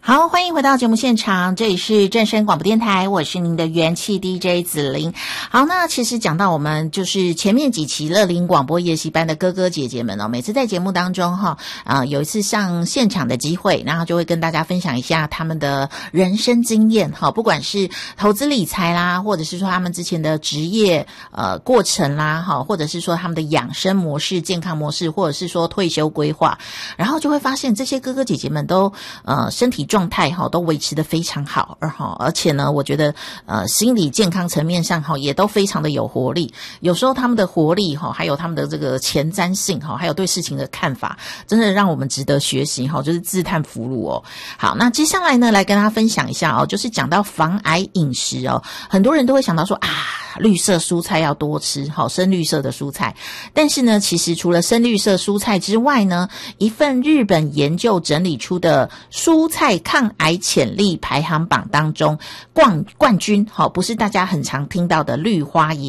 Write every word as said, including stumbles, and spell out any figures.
好，欢迎回到节目现场，这里是正声广播电台，我是您的元气 D J 子玲。好，那其实讲到我们就是前面几期乐龄广播夜习班的哥哥姐姐们哦，每次在节目当中哈，啊、呃、有一次上现场的机会，然后就会跟大家分享一下他们的人生经验哈，不管是投资理财啦，或者是说他们之前的职业呃过程啦哈，或者是说他们的养生模式、健康模式，或者是说退休规划，然后就会发现这些哥哥姐姐们都呃身体状态哈都维持得非常好，而哈而且呢，我觉得呃心理健康层面上哈也都非常的有活力。有时候他们的活力哈，还有他们的这个前瞻性哈，还有对事情的看法，真的让我们值得学习哈，就是自叹弗如哦。好，那接下来呢，来跟大家分享一下哦，就是讲到防癌饮食哦，很多人都会想到说啊，绿色蔬菜要多吃，好，深绿色的蔬菜。但是呢，其实除了深绿色蔬菜之外呢，一份日本研究整理出的蔬菜抗癌潜力排行榜当中，冠冠军好，不是大家很常听到的绿花椰